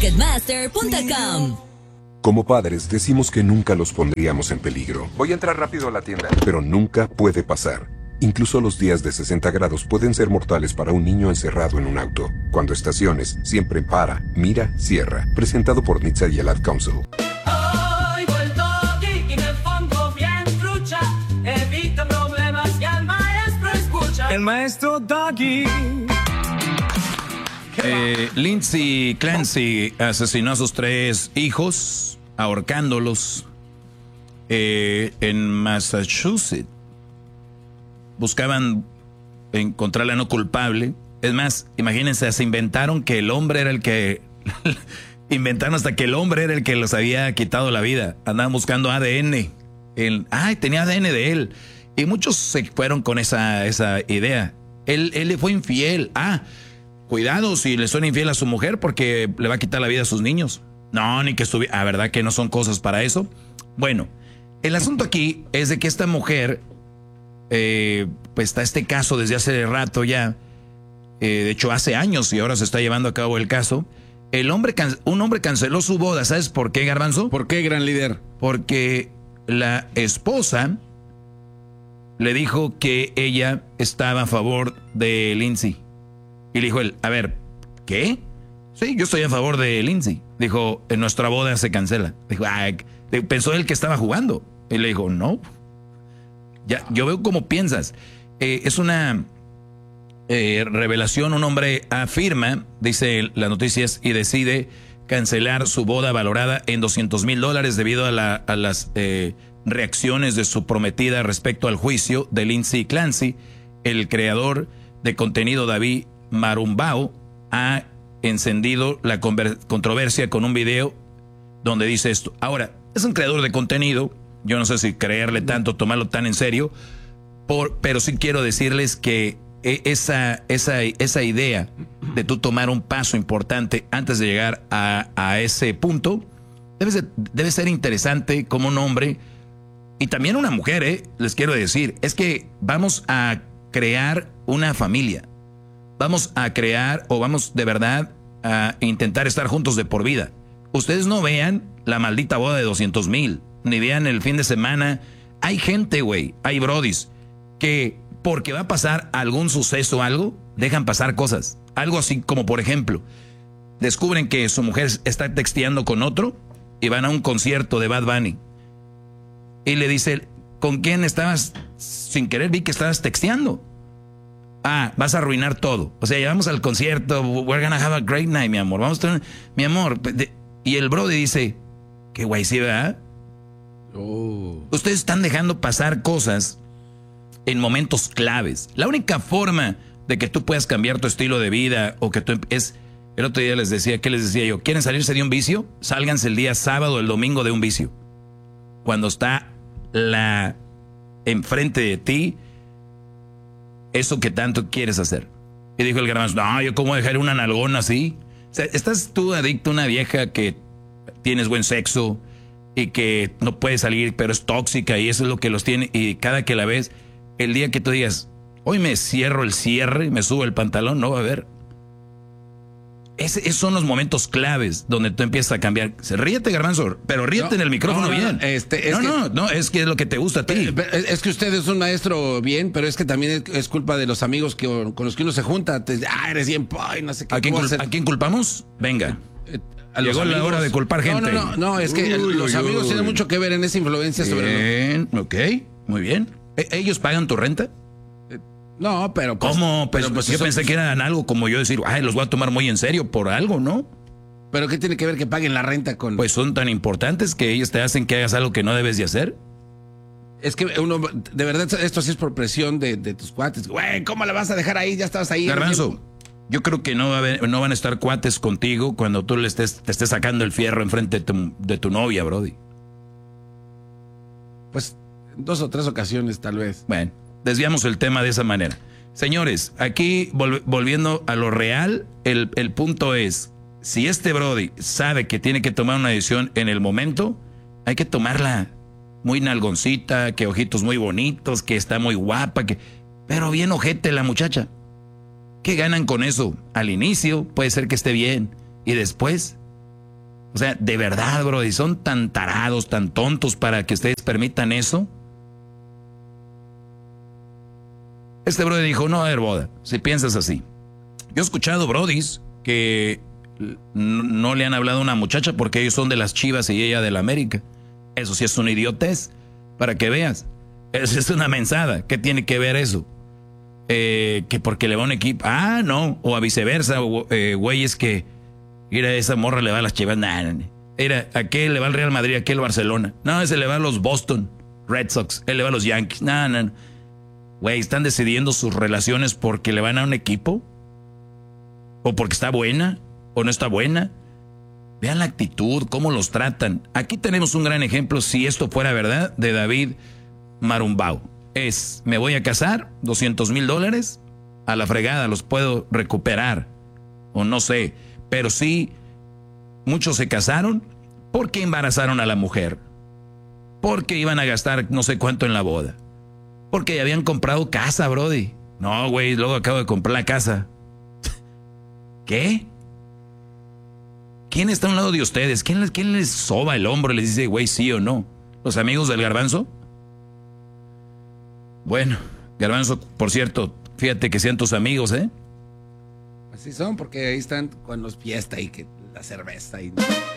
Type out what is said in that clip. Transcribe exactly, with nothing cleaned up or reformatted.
ticketmaster punto com. Como padres decimos que nunca los pondríamos en peligro. Voy a entrar rápido a la tienda. Pero nunca puede pasar. Incluso los días de sesenta grados pueden ser mortales para un niño encerrado en un auto. Cuando estaciones, siempre para, mira, cierra. Presentado por N H T S A y el Ad Council. Oigo el toque y me pongo bien trucha. Evita problemas y al maestro escucha. El maestro Doggy. Eh, Lindsay Clancy asesinó a sus tres hijos, ahorcándolos eh, en Massachusetts. Buscaban encontrarla no culpable. Es más, imagínense, se inventaron que el hombre era el que... inventaron hasta que el hombre era el que les había quitado la vida. Andaban buscando A D N. El, ay, tenía A D N de él. Y muchos se fueron con esa, esa idea. Él, él le fue infiel. Ah, cuidado si le son infiel a su mujer porque le va a quitar la vida a sus niños. No, ni que estuviera... Ah, ¿verdad que no son cosas para eso? Bueno, el asunto aquí es de que esta mujer... Eh, pues está este caso desde hace rato ya. Eh, de hecho, hace años y ahora se está llevando a cabo el caso. El hombre can- un hombre canceló su boda. ¿Sabes por qué, Garbanzo? ¿Por qué, gran líder? Porque la esposa le dijo que ella estaba a favor de Lindsay. Y le dijo él, a ver, ¿qué? Sí, yo estoy a favor de Lindsay. Dijo, en nuestra boda se cancela. Dijo, ah, pensó él que estaba jugando. Y le dijo, no. Ya, yo veo cómo piensas. Eh, es una eh, revelación. Un hombre afirma, dice las noticias, y decide cancelar su boda valorada en doscientos mil dólares debido a, la, a las eh, reacciones de su prometida respecto al juicio de Lindsay Clancy. El creador de contenido David Marumbao ha encendido la controversia con un video donde dice esto. Ahora, es un creador de contenido. Yo no sé si creerle tanto, tomarlo tan en serio, por, pero sí quiero decirles que esa, esa, esa idea de tú tomar un paso importante antes de llegar a, a ese punto, debe ser, debe ser interesante como un hombre y también una mujer, ¿eh? Les quiero decir, es que vamos a crear una familia, vamos a crear o vamos de verdad a intentar estar juntos de por vida. Ustedes no vean la maldita boda de doscientos mil. Ni vean el fin de semana. Hay gente, güey, hay brodis, que porque va a pasar algún suceso o algo, dejan pasar cosas. Algo así como, por ejemplo, descubren que su mujer está texteando con otro y van a un concierto de Bad Bunny. Y le dice, ¿con quién estabas? Sin querer vi que estabas texteando. Ah, vas a arruinar todo. O sea, llevamos al concierto, we're gonna have a great night, mi amor. Vamos a tener, mi amor. Y el brody dice, qué guay, sí, ¿verdad? Oh. Ustedes están dejando pasar cosas en momentos claves. La única forma de que tú puedas cambiar tu estilo de vida o que tú es, el otro día les decía, ¿qué les decía yo? ¿Quieren salirse de un vicio? Sálganse el día sábado o el domingo de un vicio. Cuando está la enfrente de ti eso que tanto quieres hacer. Y dijo el Garbanzo, no, yo cómo dejar una nalgona así. O sea, estás tú adicto a una vieja que tienes buen sexo y que no puede salir, pero es tóxica y eso es lo que los tiene. Y cada que la ves, el día que tú digas, hoy me cierro el cierre, me subo el pantalón, no va a haber. Ese, esos son los momentos claves donde tú empiezas a cambiar. Ríete, Garbanzo, pero ríete no, en el micrófono no, no, bien. Este, es no, que, no, no, es que es lo que te gusta a ti. Pero, pero es que usted es un maestro bien, pero es que también es, es culpa de los amigos que, con los que uno se junta. Te, ah, eres bien, ay, no sé qué. ¿A quién, cul- ¿A quién culpamos? Venga. Eh, A Llegó la hora de culpar gente. No, no, no, no es que uy, los uy, amigos uy. tienen mucho que ver en esa influencia bien, sobre los... Ok, muy bien. ¿Ellos pagan tu renta? Eh, no, pero... Pues, ¿Cómo? Pues, pero, pues yo eso, pensé que eran algo como yo decir, ay, los voy a tomar muy en serio por algo, ¿no? ¿Pero qué tiene que ver que paguen la renta con...? Pues son tan importantes que ellos te hacen que hagas algo que no debes de hacer. Es que uno, de verdad, esto sí es por presión de, de tus cuates. Güey, ¿cómo la vas a dejar ahí? Ya estabas ahí. Garbanzo, yo creo que no, va a haber, no van a estar cuates contigo cuando tú le estés, te estés sacando el fierro enfrente de tu, de tu novia, brody. Pues dos o tres ocasiones, tal vez. Bueno, desviamos el tema de esa manera. Señores, aquí vol- volviendo a lo real, el, el punto es, si este brody sabe que tiene que tomar una decisión en el momento, hay que tomarla muy nalgoncita, que ojitos muy bonitos, que está muy guapa, que pero bien ojete la muchacha. ¿Qué ganan con eso? Al inicio puede ser que esté bien y después O sea, de verdad, bro, y son tan tarados, tan tontos para que ustedes permitan eso. Este brody dijo, no va a haber boda, si piensas así. Yo he escuchado brodis que no, no le han hablado a una muchacha porque ellos son de las Chivas y ella de la América. Eso sí es una idiotez, para que veas. Eso es una mensada. ¿Qué tiene que ver eso? Eh, que porque le va a un equipo. Ah, no. O a viceversa, o, eh, güeyes que... Mira, esa morra le va a las Chivas. Nah, nah, nah. Mira, ¿a qué le va el Real Madrid? ¿A qué el Barcelona? No, ese le va a los Boston Red Sox. Él le va a los Yankees. No, no, no. Güey, ¿están decidiendo sus relaciones porque le van a un equipo? ¿O porque está buena? ¿O no está buena? Vean la actitud, cómo los tratan. Aquí tenemos un gran ejemplo, si esto fuera verdad, de David Marumbao. Es, me voy a casar, doscientos mil dólares, a la fregada, los puedo recuperar. O no sé, pero sí, muchos se casaron porque embarazaron a la mujer. Porque iban a gastar no sé cuánto en la boda. Porque ya habían comprado casa, brody. No, güey, luego acabo de comprar la casa. ¿Qué? ¿Quién está a un lado de ustedes? ¿Quién les, quién les soba el hombro y les dice, güey, sí o no? ¿Los amigos del Garbanzo? Bueno, Garbanzo, por cierto, fíjate que sean tus amigos, ¿eh? Así son, porque ahí están con los fiesta y que la cerveza y...